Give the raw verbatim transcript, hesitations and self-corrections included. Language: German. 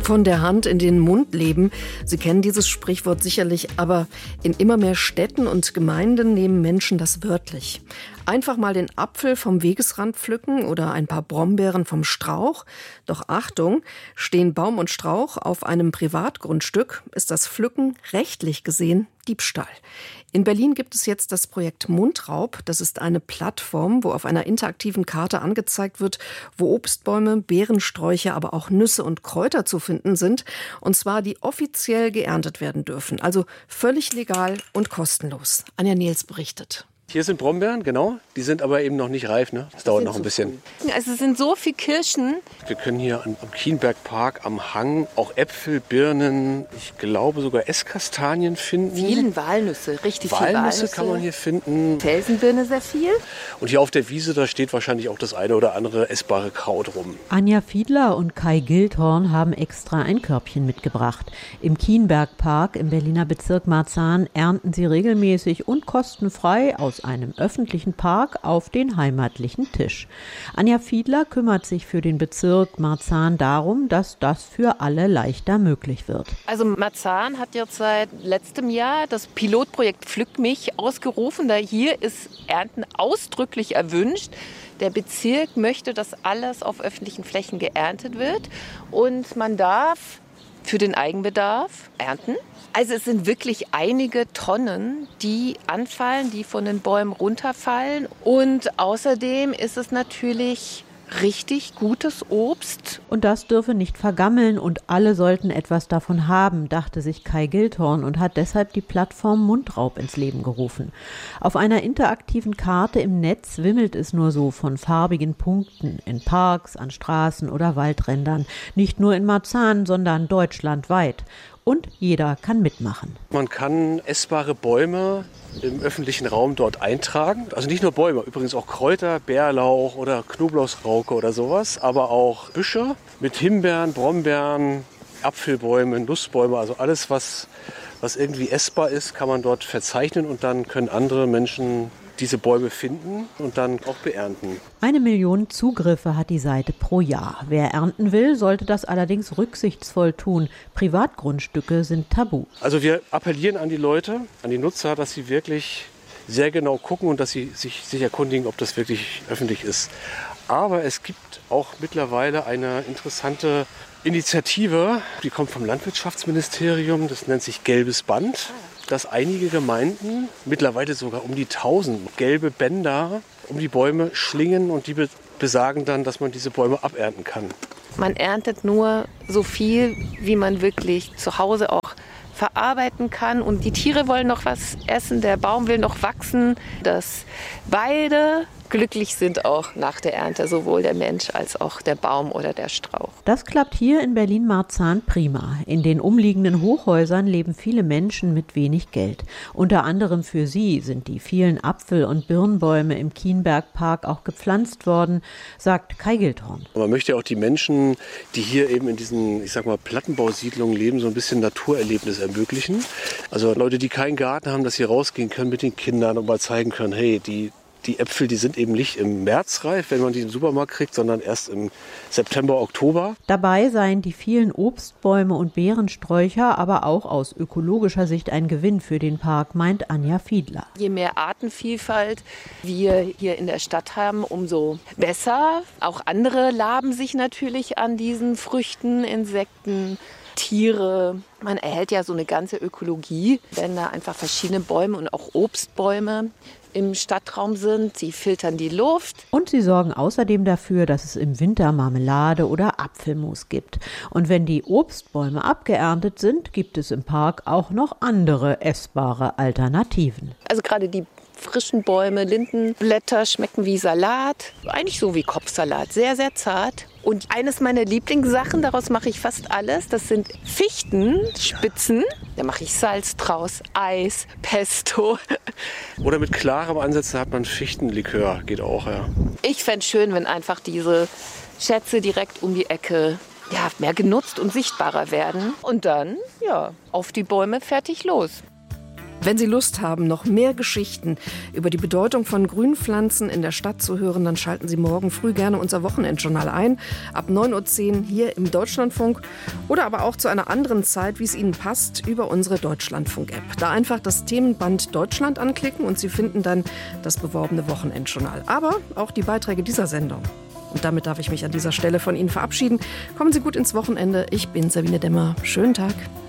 Von der Hand in den Mund leben. Sie kennen dieses Sprichwort sicherlich, aber in immer mehr Städten und Gemeinden nehmen Menschen das wörtlich. Einfach mal den Apfel vom Wegesrand pflücken oder ein paar Brombeeren vom Strauch. Doch Achtung, stehen Baum und Strauch auf einem Privatgrundstück, ist das Pflücken rechtlich gesehen Diebstahl. In Berlin gibt es jetzt das Projekt Mundraub. Das ist eine Plattform, wo auf einer interaktiven Karte angezeigt wird, wo Obstbäume, Beerensträucher, aber auch Nüsse und Kräuter zu finden sind. Und zwar die offiziell geerntet werden dürfen. Also völlig legal und kostenlos. Anja Nils berichtet. Hier sind Brombeeren, genau. Die sind aber eben noch nicht reif, ne? Das dauert noch ein bisschen. Also es sind so viele Kirschen. Wir können hier am Kienbergpark am Hang auch Äpfel, Birnen, ich glaube sogar Esskastanien finden. Vielen Walnüsse, richtig Walnüsse viele Walnüsse. kann man hier finden. Felsenbirne sehr viel. Und hier auf der Wiese, da steht wahrscheinlich auch das eine oder andere essbare Kraut rum. Anja Fiedler und Kai Gildhorn haben extra ein Körbchen mitgebracht. Im Kienbergpark im Berliner Bezirk Marzahn ernten sie regelmäßig und kostenfrei aus einem öffentlichen Park auf den heimatlichen Tisch. Anja Fiedler kümmert sich für den Bezirk Marzahn darum, dass das für alle leichter möglich wird. Also Marzahn hat jetzt seit letztem Jahr das Pilotprojekt Pflück mich ausgerufen. Da hier ist Ernten ausdrücklich erwünscht. Der Bezirk möchte, dass alles auf öffentlichen Flächen geerntet wird und man darf für den Eigenbedarf ernten. Also es sind wirklich einige Tonnen, die anfallen, die von den Bäumen runterfallen. Und außerdem ist es natürlich richtig gutes Obst. Und das dürfe nicht vergammeln und alle sollten etwas davon haben, dachte sich Kai Gildhorn und hat deshalb die Plattform Mundraub ins Leben gerufen. Auf einer interaktiven Karte im Netz wimmelt es nur so von farbigen Punkten in Parks, an Straßen oder Waldrändern. Nicht nur in Marzahn, sondern deutschlandweit. Und jeder kann mitmachen. Man kann essbare Bäume im öffentlichen Raum dort eintragen. Also nicht nur Bäume, übrigens auch Kräuter, Bärlauch oder Knoblauchsrauke oder sowas. Aber auch Büsche mit Himbeeren, Brombeeren, Apfelbäume, Nussbäume. Also alles, was, was irgendwie essbar ist, kann man dort verzeichnen. Und dann können andere Menschen diese Bäume finden und dann auch beernten. Eine Million Zugriffe hat die Seite pro Jahr. Wer ernten will, sollte das allerdings rücksichtsvoll tun. Privatgrundstücke sind tabu. Also wir appellieren an die Leute, an die Nutzer, dass sie wirklich sehr genau gucken und dass sie sich, sich erkundigen, ob das wirklich öffentlich ist. Aber es gibt auch mittlerweile eine interessante Initiative, die kommt vom Landwirtschaftsministerium, das nennt sich Gelbes Band, dass einige Gemeinden, mittlerweile sogar um die tausend, gelbe Bänder um die Bäume schlingen und die be- besagen dann, dass man diese Bäume abernten kann. Man erntet nur so viel, wie man wirklich zu Hause auch verarbeiten kann. Und die Tiere wollen noch was essen, der Baum will noch wachsen, dass beide glücklich sind auch nach der Ernte, sowohl der Mensch als auch der Baum oder der Strauch. Das klappt hier in Berlin-Marzahn prima. In den umliegenden Hochhäusern leben viele Menschen mit wenig Geld. Unter anderem für sie sind die vielen Apfel- und Birnbäume im Kienbergpark auch gepflanzt worden, sagt Kai Gildhorn. Man möchte ja auch die Menschen, die hier eben in diesen, ich sag mal, Plattenbausiedlungen leben, so ein bisschen Naturerlebnis ermöglichen. Also Leute, die keinen Garten haben, dass sie rausgehen können mit den Kindern und mal zeigen können, hey, die Die Äpfel, die sind eben nicht im März reif, wenn man die im Supermarkt kriegt, sondern erst im September, Oktober. Dabei seien die vielen Obstbäume und Beerensträucher aber auch aus ökologischer Sicht ein Gewinn für den Park, meint Anja Fiedler. Je mehr Artenvielfalt wir hier in der Stadt haben, umso besser. Auch andere laben sich natürlich an diesen Früchten, Insekten, Tiere. Man erhält ja so eine ganze Ökologie, wenn da einfach verschiedene Bäume und auch Obstbäume im Stadtraum sind. Sie filtern die Luft. Und sie sorgen außerdem dafür, dass es im Winter Marmelade oder Apfelmus gibt. Und wenn die Obstbäume abgeerntet sind, gibt es im Park auch noch andere essbare Alternativen. Also gerade die frischen Bäume, Lindenblätter schmecken wie Salat, eigentlich so wie Kopfsalat, sehr, sehr zart. Und eines meiner Lieblingssachen, daraus mache ich fast alles, das sind Fichtenspitzen. Da mache ich Salz draus, Eis, Pesto. Oder mit klarem Ansatz, da hat man Fichtenlikör, geht auch, ja. Ich fände es schön, wenn einfach diese Schätze direkt um die Ecke ja, mehr genutzt und sichtbarer werden. Und dann, ja, auf die Bäume, fertig, los. Wenn Sie Lust haben, noch mehr Geschichten über die Bedeutung von Grünpflanzen in der Stadt zu hören, dann schalten Sie morgen früh gerne unser Wochenendjournal ein. Ab neun Uhr zehn hier im Deutschlandfunk oder aber auch zu einer anderen Zeit, wie es Ihnen passt, über unsere Deutschlandfunk-App. Da einfach das Themenband Deutschland anklicken und Sie finden dann das beworbene Wochenendjournal. Aber auch die Beiträge dieser Sendung. Und damit darf ich mich an dieser Stelle von Ihnen verabschieden. Kommen Sie gut ins Wochenende. Ich bin Sabine Demmer. Schönen Tag.